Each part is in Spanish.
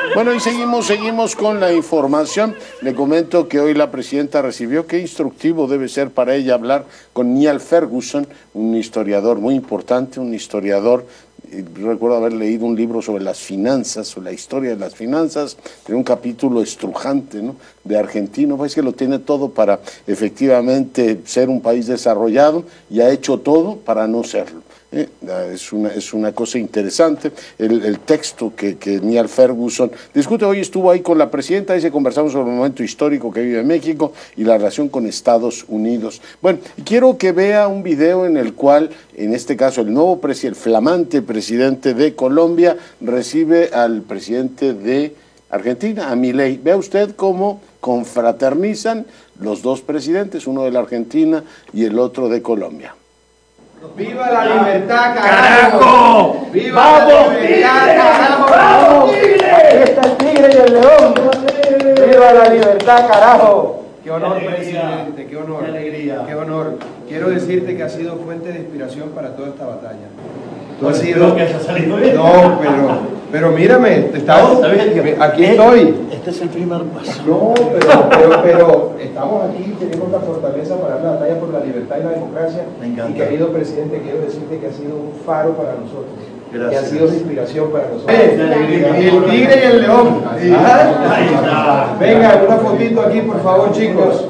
Bueno, y seguimos con la información. Le comento que hoy la presidenta recibió, qué instructivo debe ser para ella hablar con Niall Ferguson, un historiador muy importante, un historiador. Recuerdo haber leído un libro sobre las finanzas, sobre la historia de las finanzas, tiene un capítulo estrujante, ¿no?, de Argentina, pues que lo tiene todo para efectivamente ser un país desarrollado y ha hecho todo para no serlo. Es una cosa interesante el texto que Niall Ferguson discute. Hoy estuvo ahí con la presidenta y conversamos sobre el momento histórico que vive México y la relación con Estados Unidos. Bueno, quiero que vea un video en el cual, en este caso, el flamante presidente de Colombia recibe al presidente de Argentina, a Milei. Vea usted cómo confraternizan los dos presidentes, uno de la Argentina y el otro de Colombia. ¡Viva la libertad, carajo! ¡Viva la libertad, carajo! ¡Vamos, tigre! Aquí está el tigre y el león. ¡Viva la libertad, carajo! ¡Qué honor, presidente! ¡Qué honor! ¡Qué alegría! ¡Qué honor! Quiero decirte que has sido fuente de inspiración para toda esta batalla. Tú has sido... que haya salido bien. No, pero mírame, aquí estoy. Este es el primer paso. No, pero estamos aquí, tenemos la fortaleza para dar la batalla por la libertad y la democracia. Me encanta. Y querido presidente, quiero decirte que ha sido un faro para nosotros. Gracias. Y ha sido de inspiración para nosotros. El tigre y el león. Venga, una fotito aquí, por favor, chicos.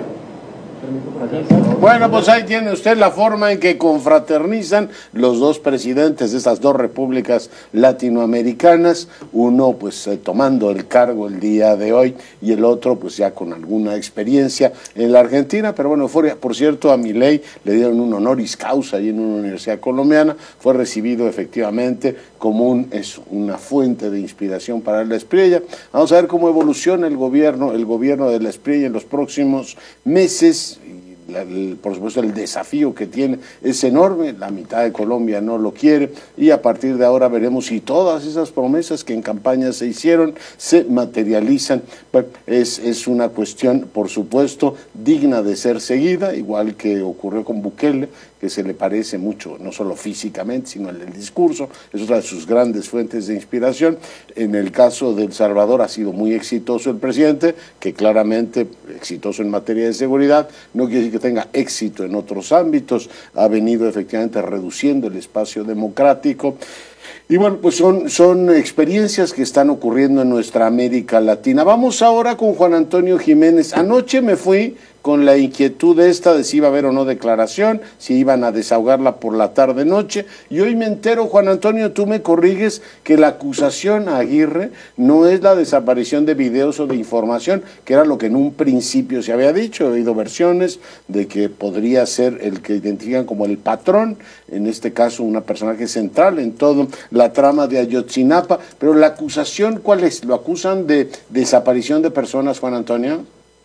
Bueno, pues ahí tiene usted la forma en que confraternizan los dos presidentes de estas dos repúblicas latinoamericanas, uno pues tomando el cargo el día de hoy y el otro pues ya con alguna experiencia en la Argentina, pero bueno, por cierto, a Milei le dieron un honoris causa ahí en una universidad colombiana, fue recibido efectivamente como una fuente de inspiración para la Espriella. Vamos a ver cómo evoluciona el gobierno de la Espriella en los próximos meses. Por supuesto el desafío que tiene es enorme, la mitad de Colombia no lo quiere y a partir de ahora veremos si todas esas promesas que en campaña se hicieron se materializan. Bueno, es una cuestión por supuesto digna de ser seguida, igual que ocurrió con Bukele, que se le parece mucho, no solo físicamente, sino en el discurso, es otra de sus grandes fuentes de inspiración. En el caso de El Salvador ha sido muy exitoso el presidente, que claramente exitoso en materia de seguridad, no quiere decir que tenga éxito en otros ámbitos, ha venido efectivamente reduciendo el espacio democrático. Y bueno, pues son experiencias que están ocurriendo en nuestra América Latina. Vamos ahora con Juan Antonio Jiménez. Anoche me fui con la inquietud de si iba a haber o no declaración, si iban a desahogarla por la tarde-noche, y hoy me entero, Juan Antonio, tú me corriges, que la acusación a Aguirre no es la desaparición de videos o de información, que era lo que en un principio se había dicho. He oído versiones de que podría ser el que identifican como el patrón, en este caso un personaje central en toda la trama de Ayotzinapa, pero la acusación, ¿cuál es? ¿Lo acusan de desaparición de personas, Juan Antonio?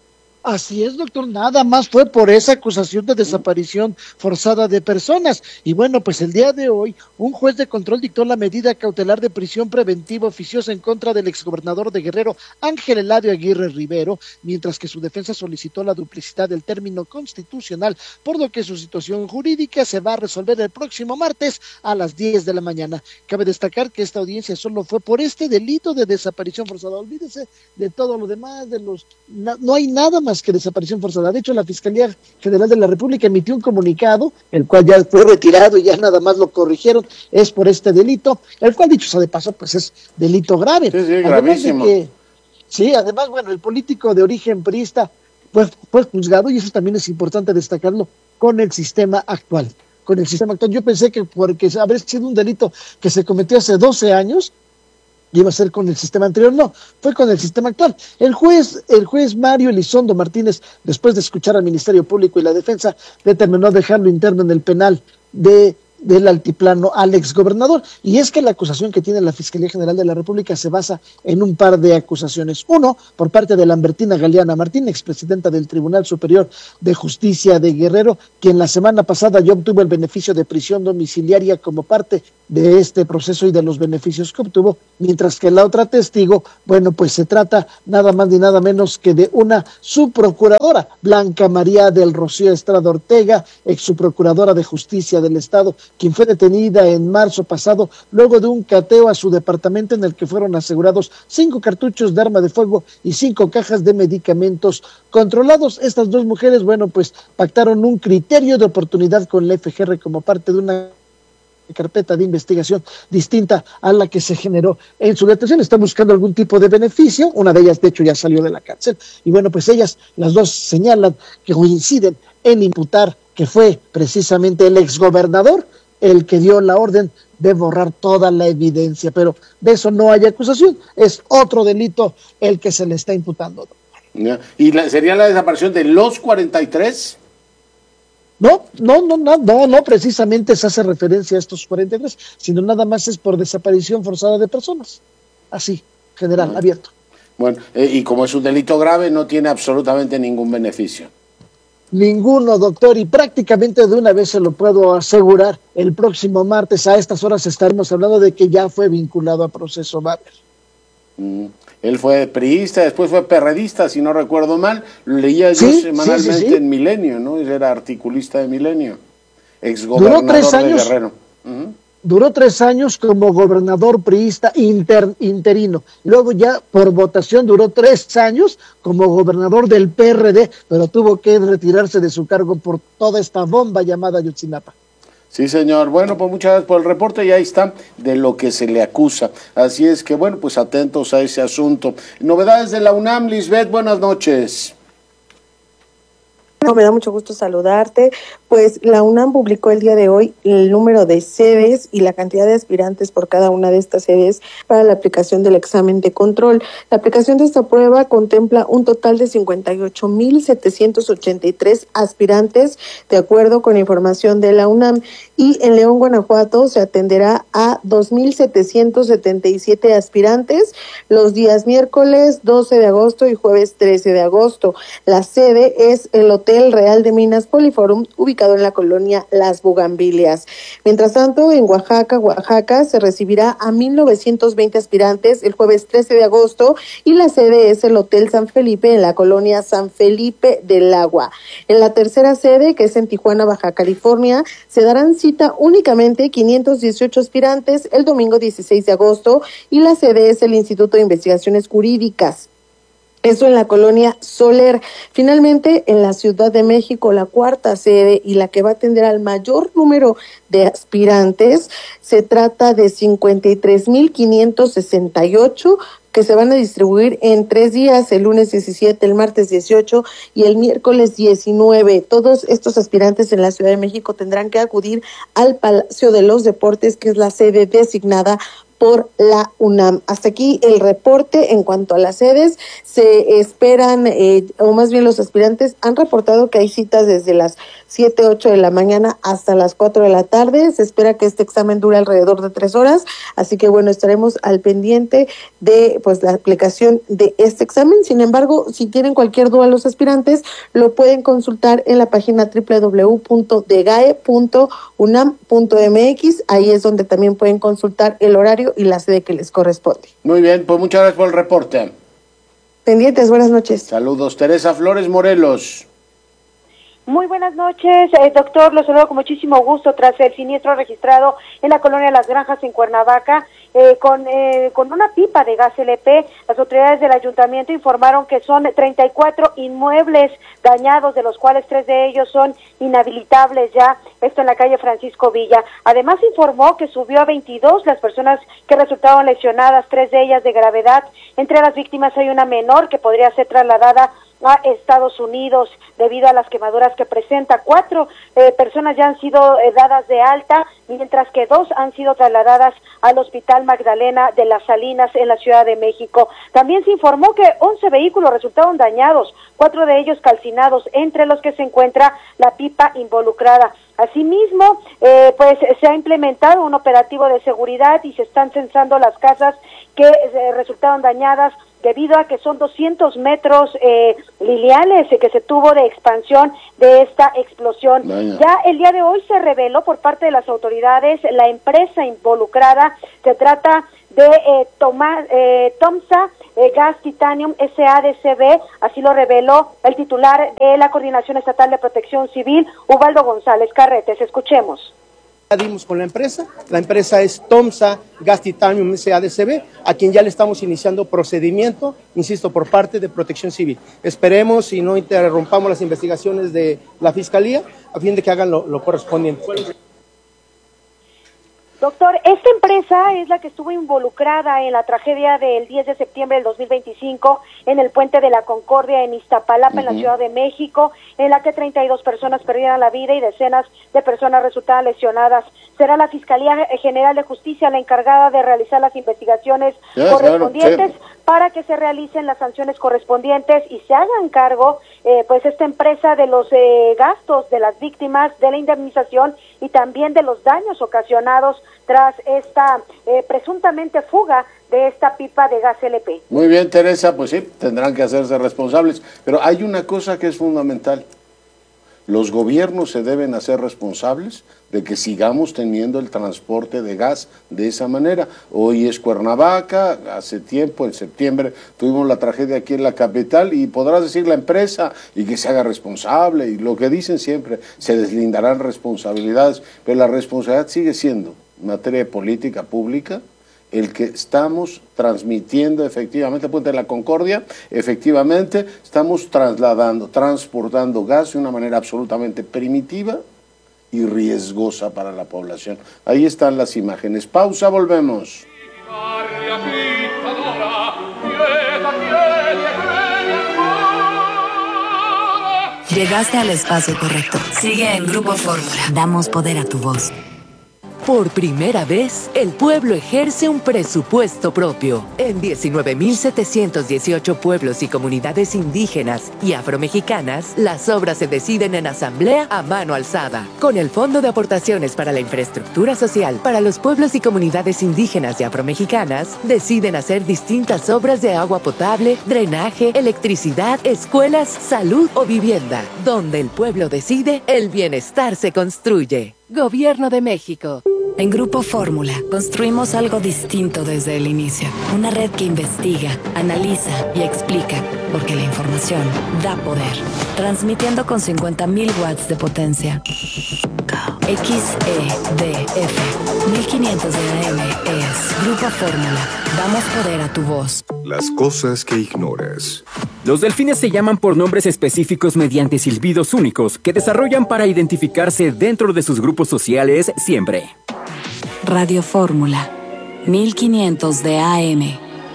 Así es, doctor, nada más fue por esa acusación de desaparición forzada de personas. Y bueno, pues el día de hoy, un juez de control dictó la medida cautelar de prisión preventiva oficiosa en contra del exgobernador de Guerrero, Ángel Eladio Aguirre Rivero, mientras que su defensa solicitó la duplicidad del término constitucional, por lo que su situación jurídica se va a resolver el próximo martes a las 10 de la mañana. Cabe destacar que esta audiencia solo fue por este delito de desaparición forzada. Olvídese de todo lo demás, no hay nada más que desaparición forzada. De hecho, la Fiscalía General de la República emitió un comunicado, el cual ya fue retirado y ya nada más lo corrigieron, es por este delito, el cual, dicho sea de paso, pues es delito grave. Sí, gravísimo. Además, bueno, el político de origen priista pues fue juzgado, y eso también es importante destacarlo, con el sistema actual. Yo pensé que porque habría sido un delito que se cometió hace 12 años, iba a ser con el sistema anterior. No, fue con el sistema actual. El juez Mario Elizondo Martínez, después de escuchar al Ministerio Público y la defensa, determinó dejarlo interno en el penal del Altiplano al exgobernador. Y es que la acusación que tiene la Fiscalía General de la República se basa en un par de acusaciones. Uno, por parte de Lambertina Galeana Martín, expresidenta del Tribunal Superior de Justicia de Guerrero, quien la semana pasada ya obtuvo el beneficio de prisión domiciliaria como parte de este proceso y de los beneficios que obtuvo, mientras que la otra testigo, bueno, pues se trata nada más ni nada menos que de una subprocuradora, Blanca María del Rocío Estrada Ortega, ex subprocuradora de Justicia del Estado, quien fue detenida en marzo pasado luego de un cateo a su departamento en el que fueron asegurados 5 cartuchos de arma de fuego y 5 cajas de medicamentos controlados. Estas dos mujeres, bueno, pues pactaron un criterio de oportunidad con la FGR como parte de una carpeta de investigación distinta a la que se generó en su detención. Están buscando algún tipo de beneficio. Una de ellas, de hecho, ya salió de la cárcel. Y bueno, pues ellas, las dos, señalan que coinciden en imputar que fue precisamente el exgobernador el que dio la orden de borrar toda la evidencia. Pero de eso no hay acusación. Es otro delito el que se le está imputando. ¿Y sería la desaparición de los 43? No, precisamente se hace referencia a estos 43, sino nada más es por desaparición forzada de personas, así, general, abierto. Bueno, y como es un delito grave, no tiene absolutamente ningún beneficio. Ninguno, doctor, y prácticamente de una vez se lo puedo asegurar, el próximo martes a estas horas estaremos hablando de que ya fue vinculado a proceso Baber. Él fue priista, después fue perredista, si no recuerdo mal. Lo leía yo semanalmente en Milenio, ¿no? Él era articulista de Milenio, exgobernador de Guerrero. Duró 3 años como gobernador priista interino. Luego ya por votación duró 3 años como gobernador del PRD, pero tuvo que retirarse de su cargo por toda esta bomba llamada Ayotzinapa. Sí, señor. Bueno, pues muchas gracias por el reporte y ahí está de lo que se le acusa. Así es que, bueno, pues atentos a ese asunto. Novedades de la UNAM, Lisbeth, buenas noches. Me da mucho gusto saludarte. Pues la UNAM publicó el día de hoy el número de sedes y la cantidad de aspirantes por cada una de estas sedes para la aplicación del examen de control. La aplicación de esta prueba contempla un total de 58,783 aspirantes, de acuerdo con información de la UNAM. Y en León, Guanajuato, se atenderá a 2,777 aspirantes los días miércoles 12 de agosto y jueves 13 de agosto. La sede es el Hotel Real de Minas Poliforum, ubicado en la colonia Las Bugambilias. Mientras tanto, en Oaxaca, se recibirá a 1,920 aspirantes el jueves 13 de agosto y la sede es el Hotel San Felipe en la colonia San Felipe del Agua. En la tercera sede, que es en Tijuana, Baja California, se darán cita únicamente 518 aspirantes el domingo 16 de agosto y la sede es el Instituto de Investigaciones Jurídicas. Eso en la colonia Soler. Finalmente, en la Ciudad de México, la cuarta sede y la que va a atender al mayor número de aspirantes, se trata de 53,568 que se van a distribuir en 3 días, el lunes 17, el martes 18 y el miércoles 19. Todos estos aspirantes en la Ciudad de México tendrán que acudir al Palacio de los Deportes, que es la sede designada por la UNAM. Hasta aquí el reporte en cuanto a las sedes. Se esperan, o más bien los aspirantes han reportado que hay citas desde las 7, 8 de la mañana hasta las 4 de la tarde. Se espera que este examen dure alrededor de 3 horas, así que bueno, estaremos al pendiente de pues la aplicación de este examen. Sin embargo, si tienen cualquier duda los aspirantes, lo pueden consultar en la página www.degae.unam.mx. Ahí es donde también pueden consultar el horario y la sede que les corresponde. Muy bien, pues muchas gracias por el reporte. Pendientes, buenas noches. Saludos. Teresa Flores Morelos. Muy buenas noches, doctor, lo saludo con muchísimo gusto tras el siniestro registrado en la colonia Las Granjas en Cuernavaca con una pipa de gas LP. Las autoridades del ayuntamiento informaron que son 34 inmuebles dañados, de los cuales 3 de ellos son inhabilitables ya, esto en la calle Francisco Villa. Además informó que subió a 22 las personas que resultaron lesionadas, 3 de ellas de gravedad. Entre las víctimas hay una menor que podría ser trasladada a Estados Unidos debido a las quemaduras que presenta. 4 personas ya han sido dadas de alta, mientras que 2 han sido trasladadas al Hospital Magdalena de las Salinas en la Ciudad de México. También se informó que 11 vehículos resultaron dañados, 4 de ellos calcinados, entre los que se encuentra la pipa involucrada. Asimismo, pues se ha implementado un operativo de seguridad y se están censando las casas que resultaron dañadas debido a que son 200 metros lineales que se tuvo de expansión de esta explosión. Ya el día de hoy se reveló por parte de las autoridades la empresa involucrada. Se trata de Tomsa Gas Titanium SADCB, así lo reveló el titular de la Coordinación Estatal de Protección Civil, Ubaldo González Carretes. Escuchemos. Dimos con la empresa es Tomsa Gas Titanium SADCB, a quien ya le estamos iniciando procedimiento, insisto, por parte de Protección Civil. Esperemos y no interrumpamos las investigaciones de la Fiscalía a fin de que hagan lo correspondiente. Doctor, esta empresa es la que estuvo involucrada en la tragedia del 10 de septiembre del 2025 en el Puente de la Concordia en Iztapalapa, en la Ciudad de México, en la que 32 personas perdieron la vida y decenas de personas resultaron lesionadas. Será la Fiscalía General de Justicia la encargada de realizar las investigaciones correspondientes para que se realicen las sanciones correspondientes y se hagan cargo, pues esta empresa de los gastos de las víctimas, de la indemnización y también de los daños ocasionados tras esta presuntamente fuga de esta pipa de gas LP. Muy bien, Teresa, pues sí, tendrán que hacerse responsables, pero hay una cosa que es fundamental. Los gobiernos se deben hacer responsables de que sigamos teniendo el transporte de gas de esa manera. Hoy es Cuernavaca, hace tiempo, en septiembre, tuvimos la tragedia aquí en la capital y podrás decir la empresa y que se haga responsable y lo que dicen siempre, se deslindarán responsabilidades, pero la responsabilidad sigue siendo, en materia de política pública, el que estamos transmitiendo efectivamente, Puente de la Concordia, efectivamente estamos transportando gas de una manera absolutamente primitiva y riesgosa para la población. Ahí están las imágenes. Pausa, volvemos. Llegaste al espacio correcto. Sigue en Grupo Fórmula. Damos poder a tu voz. Por primera vez, el pueblo ejerce un presupuesto propio. En 19.718 pueblos y comunidades indígenas y afromexicanas, las obras se deciden en asamblea a mano alzada. Con el Fondo de Aportaciones para la Infraestructura Social para los pueblos y comunidades indígenas y afromexicanas, deciden hacer distintas obras de agua potable, drenaje, electricidad, escuelas, salud o vivienda. Donde el pueblo decide, el bienestar se construye. Gobierno de México. En Grupo Fórmula, construimos algo distinto desde el inicio. Una red que investiga, analiza y explica, porque la información da poder. Transmitiendo con 50.000 watts de potencia. XEDF 1500 de AM es Grupo Fórmula. Damos poder a tu voz. Las cosas que ignoras. Los delfines se llaman por nombres específicos mediante silbidos únicos que desarrollan para identificarse dentro de sus grupos sociales siempre. Radio Fórmula 1500 de AM.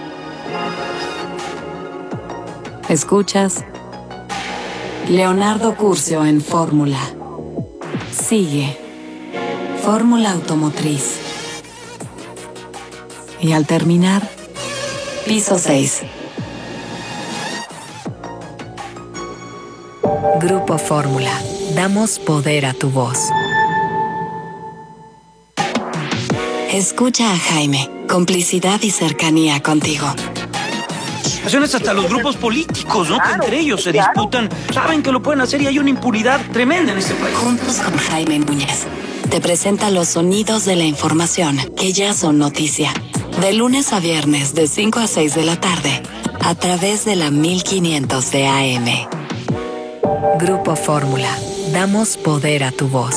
¿Escuchas? Leonardo Curcio en Fórmula. Sigue. Fórmula Automotriz. Y al terminar, piso 6. Grupo Fórmula. Damos poder a tu voz. Escucha a Jaime. Complicidad y cercanía contigo. Hasta los grupos políticos, ¿no? Claro, que entre ellos se disputan, saben que lo pueden hacer y hay una impunidad tremenda en este país. Juntos con Jaime Núñez, te presenta los sonidos de la información que ya son noticia. De lunes a viernes, de 5 a 6 de la tarde, a través de la 1500 de AM. Grupo Fórmula. Damos poder a tu voz.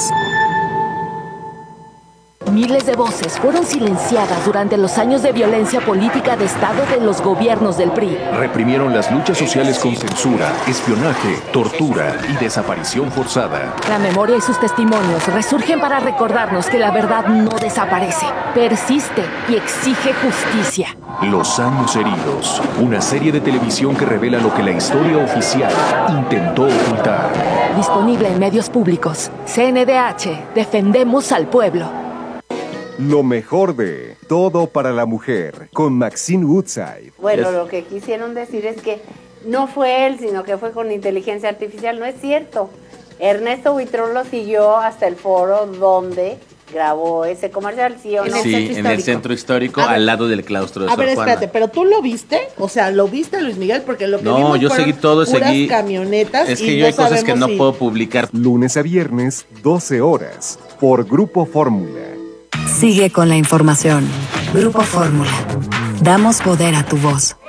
Miles de voces fueron silenciadas durante los años de violencia política de Estado de los gobiernos del PRI. Reprimieron las luchas sociales con censura, espionaje, tortura y desaparición forzada. La memoria y sus testimonios resurgen para recordarnos que la verdad no desaparece, persiste y exige justicia. Los años heridos, una serie de televisión que revela lo que la historia oficial intentó ocultar. Disponible en medios públicos. CNDH, defendemos al pueblo. Lo mejor de Todo para la Mujer, con Maxine Woodside. Bueno, lo que quisieron decir es que no fue él, sino que fue con inteligencia artificial. No es cierto. Ernesto Buitrón lo siguió hasta el foro donde grabó ese comercial, ¿sí o no? Sí, en el centro histórico, al lado del claustro de Sor Juana. A ver, espérate, ¿pero tú lo viste? O sea, ¿lo viste, Luis Miguel? Porque lo que no, vimos yo seguí todo, seguí camionetas. Es que yo hay cosas que no puedo publicar. Lunes a viernes, 12 horas, por Grupo Fórmula. Sigue con la información. Grupo Fórmula. Damos poder a tu voz.